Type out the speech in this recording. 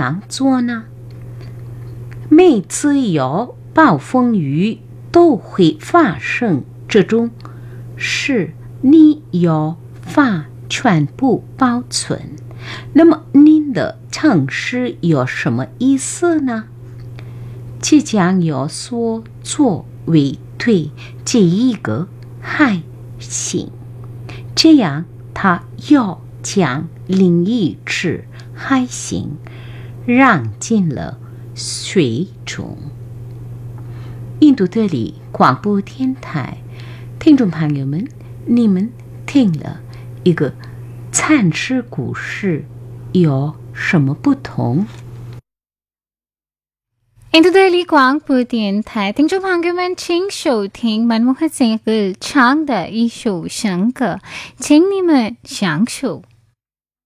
样做呢？每次有暴风雨都会发生这种事，你要全部保存。那么您的城市有什么意思呢？即将要所作为对这一个海星，这样他要将另一只海星让进了水中。印度德里广播电台听众朋友们，你们听了一个惨事故事有什么不同？ 印度德里广播电台听众朋友们，请收听满目和这个唱的一首圣歌，请你们享受。